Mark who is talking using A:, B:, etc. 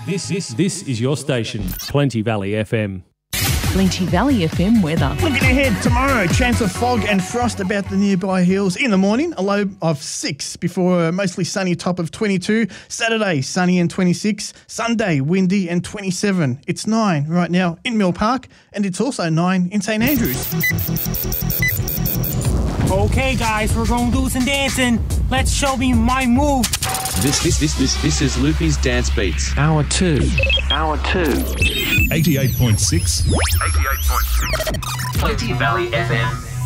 A: This is your station, Plenty Valley FM.
B: Plenty Valley FM weather.
C: Looking ahead tomorrow, chance of fog and frost about the nearby hills. In the morning, a low of 6 before a mostly sunny top of 22. Saturday, sunny and 26. Sunday, windy and 27. It's 9 right now in Mill Park, and it's also 9 in St Andrews.
D: Okay, guys, we're going to do some dancing. Let's show me my move.
E: This is Loopy's Dance Beats.
F: Hour 2.
G: 88.6.
H: Plenty Valley FM.